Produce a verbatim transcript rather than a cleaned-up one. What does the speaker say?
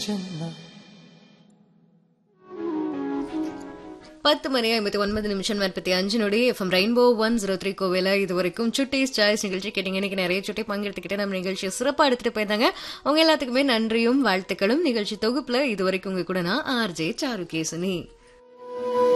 చిన్న பத்து மணி ஐம்பத்தி ஒன்பது நிமிஷம் நாற்பத்தி அஞ்சு நொடி FM rainbow one zero three கோவில இது வரைக்கும் சுட்டீஸ் சாய்ஸ் நிகழ்ச்சி கேட்டீங்க. இன்னைக்கு நிறைய சுட்டி பங்கெடுத்துக்கிட்டு நம்ம நிகழ்ச்சியை சிறப்பாக எடுத்துட்டு போயிருந்தாங்க. உங்க எல்லாத்துக்குமே நன்றியும் வாழ்த்துக்களும். நிகழ்ச்சி தொகுப்புல இது வரைக்கும் உங்க கூட நான் ஆர்ஜே சாருகேசனி.